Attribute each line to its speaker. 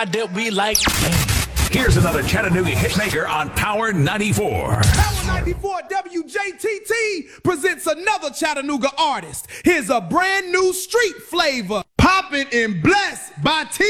Speaker 1: ride that we like.
Speaker 2: Here's another Chattanooga hitmaker on Power 94.
Speaker 3: Power 94 WJTT presents another Chattanooga artist. Here's a brand new street flavor. Poppin' and blessed by T.